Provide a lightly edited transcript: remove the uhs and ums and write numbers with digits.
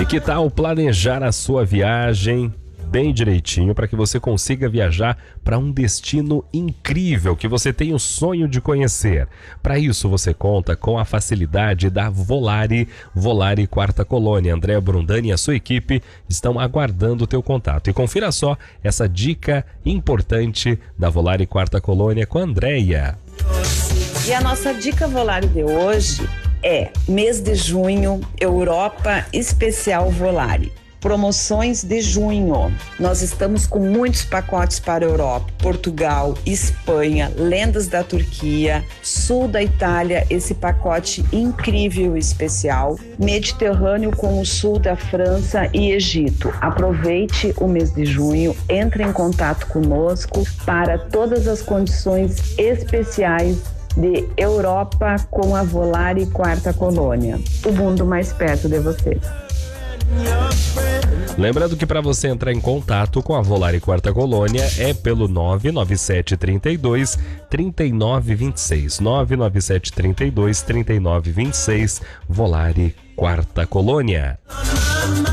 que tal planejar a sua viagem bem direitinho para que você consiga viajar para um destino incrível que você tem o sonho de conhecer? Para isso você conta com a facilidade da Volare Quarta Colônia. Andréa Brundani e a sua equipe estão aguardando o teu contato. E confira só essa dica importante da Volare Quarta Colônia com a Andréa. E a nossa dica Volare de hoje é mês de junho, Europa Especial Volare. Promoções de junho. Nós estamos com muitos pacotes para a Europa, Portugal, Espanha, Lendas da Turquia, sul da Itália, esse pacote incrível e especial, Mediterrâneo com o sul da França e Egito. Aproveite o mês de junho, entre em contato conosco para todas as condições especiais de Europa com a Volare Quarta Colônia. O mundo mais perto de vocês. Lembrando que para você entrar em contato com a Volare Quarta Colônia é pelo 99732 3926. 99732 3926. Volare Quarta Colônia.